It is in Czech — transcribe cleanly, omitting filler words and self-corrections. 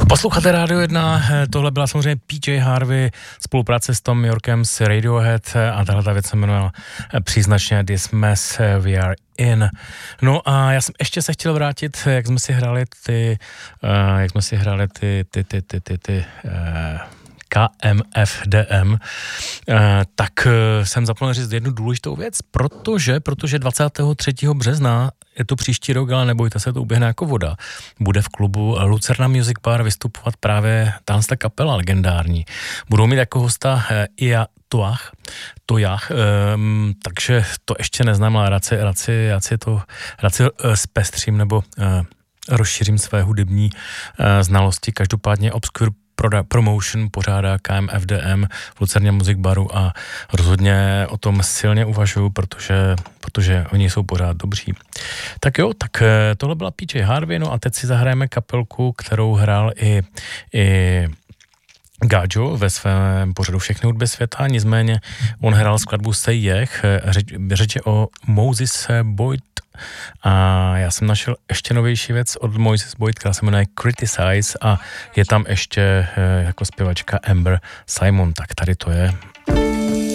Posloucháte Rádio 1, tohle byla samozřejmě PJ Harvey, spolupráce s Tom Yorkem z Radiohead a tahle ta věc se jmenovala příznačně This Mess We Are In. No a já jsem ještě se chtěl vrátit, jak jsme si hráli ty KMFDM, tak jsem zapomněl říct jednu důležitou věc, protože 23. března, je to příští rok, ale nebojte se, to uběhne jako voda, bude v klubu Lucerna Music Bar vystupovat právě tahle kapela legendární. Budou mít jako hosta Ia Tojach, takže to ještě neznám, ale radši zpestřím nebo rozšířím své hudební znalosti. Každopádně Obscure Promotion pořádá KMFDM v Lucerně Music Baru a rozhodně o tom silně uvažuju, protože oni jsou pořád dobří. Tak jo, tak tohle byla PJ Harvey, no a teď si zahrajeme kapelku, kterou hrál i Gajo ve svém pořadu Všechny hudby světa, nicméně on hrál skladbu Say Jech, řeč je o Moses Boyd a já jsem našel ještě novější věc od Moses Boyd, která se jmenuje Criticize a je tam ještě jako zpěvačka Amber Simon, tak tady to je.